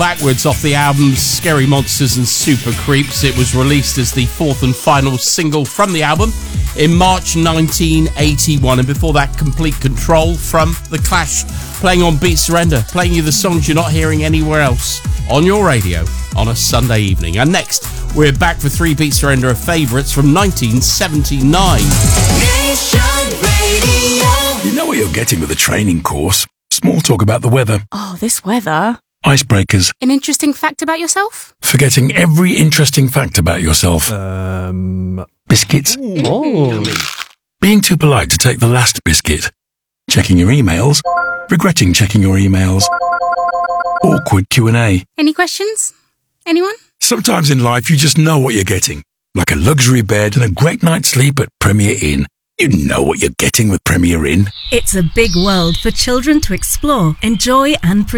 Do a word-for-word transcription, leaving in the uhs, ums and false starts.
backwards off the albums Scary Monsters and Super Creeps. It was released as the fourth and final single from the album in March nineteen eighty-one. And before that, Complete Control from The Clash, playing on Beat Surrender, playing you the songs you're not hearing anywhere else on your radio on a Sunday evening. And next, we're back for three Beat Surrender favourites from nineteen seventy-nine. Nation Radio. You know what you're getting with a training course. Small talk about the weather. Oh, this weather. Icebreakers. An interesting fact about yourself? Forgetting every interesting fact about yourself. Um... Biscuits. Oh. Being too polite to take the last biscuit. Checking your emails. Regretting checking your emails. Awkward Q and A. Any questions? Anyone? Sometimes in life you just know what you're getting. Like a luxury bed and a great night's sleep at Premier Inn. You know what you're getting with Premier Inn. It's a big world for children to explore, enjoy and